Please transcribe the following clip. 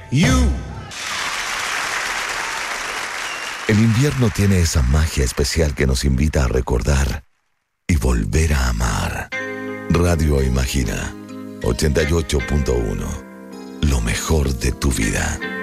You. El invierno tiene esa magia especial que nos invita a recordar y volver a amar. Radio Imagina 88.1. Lo mejor de tu vida.